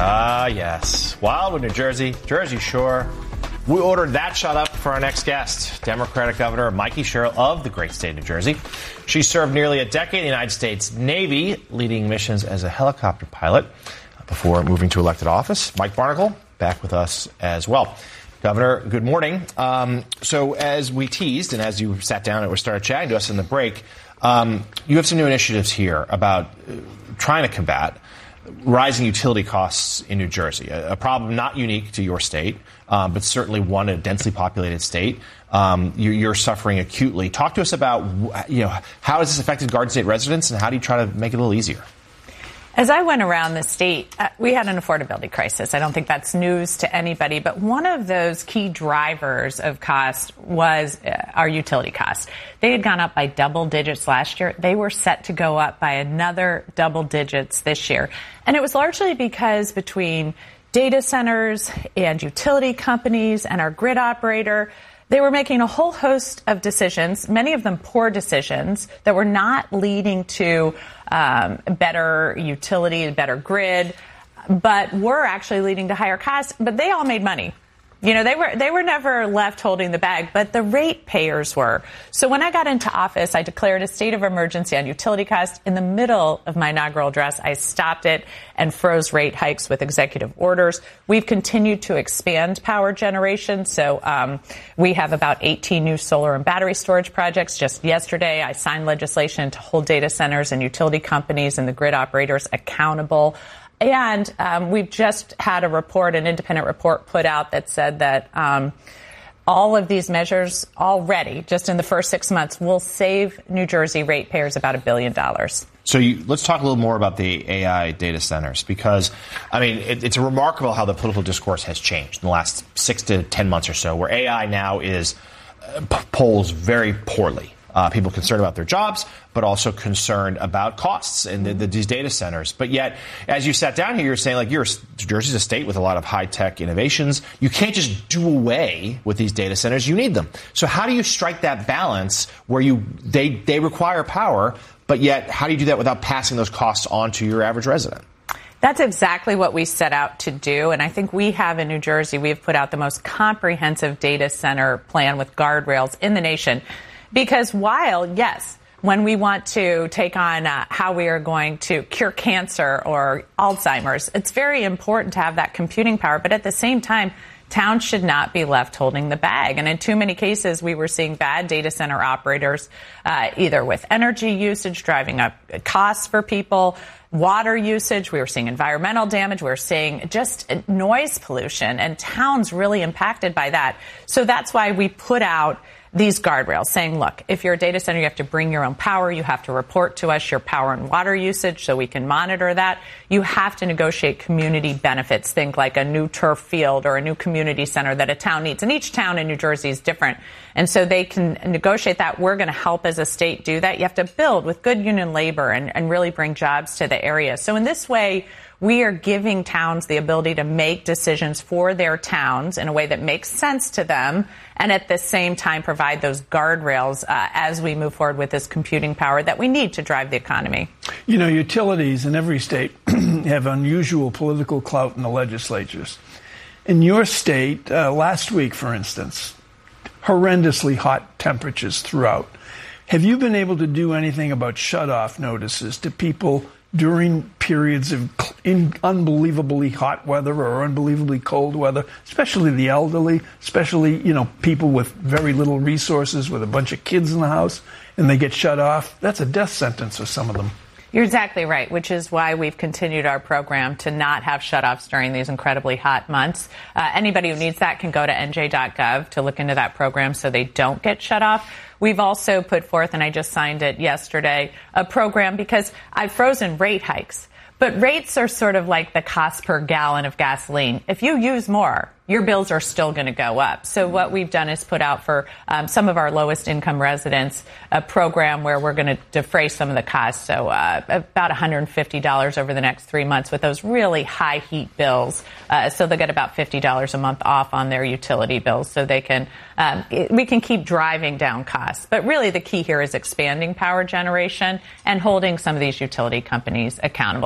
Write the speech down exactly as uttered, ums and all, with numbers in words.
Ah, yes. Wildwood, New Jersey, Jersey Shore. We ordered that shut up for our next guest, Democratic Governor Mikie Sherrill of the great state of New Jersey. She served nearly a decade in the United States Navy, leading missions as a helicopter pilot before moving to elected office. Mike Barnicle, back with us as well. Governor, good morning. Um, so as we teased and as you sat down and we started chatting to us in the break, um, you have some new initiatives here about uh, trying to combat rising utility costs in New Jersey, a, a problem not unique to your state, um, but certainly one, a densely populated state. Um, you, you're suffering acutely. Talk to us about, you know, how has this affected Garden State residents and how do you try to make it a little easier? As I went around the state, uh, we had an affordability crisis. I don't think that's news to anybody, but one of those key drivers of cost was uh, our utility costs. They had gone up by double digits last year. They were set to go up by another double digits this year. And it was largely because between data centers and utility companies and our grid operator, they were making a whole host of decisions, many of them poor decisions, that were not leading to um, better utility, better grid, but were actually leading to higher costs. But they all made money. You know, they were they were never left holding the bag, but the ratepayers were. So when I got into office, I declared a state of emergency on utility costs. In the middle of my inaugural address, I stopped it and froze rate hikes with executive orders. We've continued to expand power generation. So um, we have about eighteen new solar and battery storage projects. Just yesterday, I signed legislation to hold data centers and utility companies and the grid operators accountable. And um, we've just had a report, an independent report put out that said that um, all of these measures already, just in the first six months, will save New Jersey ratepayers about a billion dollars. So you, let's talk a little more about the A I data centers, because, I mean, it, it's remarkable how the political discourse has changed in the last six to ten months or so, where A I now is uh, p- polls very poorly. Uh, people concerned about their jobs, but also concerned about costs in the, the, these data centers. But yet, as you sat down here, you're saying, like, you're, New Jersey's a state with a lot of high-tech innovations. You can't just do away with these data centers. You need them. So how do you strike that balance where you they they require power, but yet how do you do that without passing those costs on to your average resident? That's exactly what we set out to do. And I think we have in New Jersey, we have put out the most comprehensive data center plan with guardrails in the nation. Because while, yes, when we want to take on uh, how we are going to cure cancer or Alzheimer's, it's very important to have that computing power. But at the same time, towns should not be left holding the bag. And in too many cases, we were seeing bad data center operators, uh, either with energy usage driving up costs for people, water usage. We were seeing environmental damage. We were seeing just noise pollution, and towns really impacted by that. So that's why we put out these guardrails saying, look, if you're a data center, you have to bring your own power. You have to report to us your power and water usage so we can monitor that. You have to negotiate community benefits, think like a new turf field or a new community center that a town needs. And each town in New Jersey is different. And so they can negotiate that. We're going to help as a state do that. You have to build with good union labor and, and really bring jobs to the area. So in this way, we are giving towns the ability to make decisions for their towns in a way that makes sense to them, and at the same time provide those guardrails uh, as we move forward with this computing power that we need to drive the economy. You know, utilities in every state have unusual political clout in the legislatures. In your state, uh, last week, for instance, horrendously hot temperatures throughout. Have you been able to do anything about shut-off notices to people during periods of in unbelievably hot weather or unbelievably cold weather, especially the elderly, especially, you know, people with very little resources, with a bunch of kids in the house, and they get shut off? That's a death sentence for some of them. You're exactly right, which is why we've continued our program to not have shutoffs during these incredibly hot months. Uh, anybody who needs that can go to N J dot gov to look into that program so they don't get shut off. We've also put forth, and I just signed it yesterday, a program because I've frozen rate hikes. But rates are sort of like the cost per gallon of gasoline. If you use more, your bills are still going to go up. So what we've done is put out for um, some of our lowest income residents a program where we're going to defray some of the costs. So uh, about one hundred fifty dollars over the next three months with those really high heat bills. Uh, so they'll get about fifty dollars a month off on their utility bills so they can, um, we can keep driving down costs. But really the key here is expanding power generation and holding some of these utility companies accountable.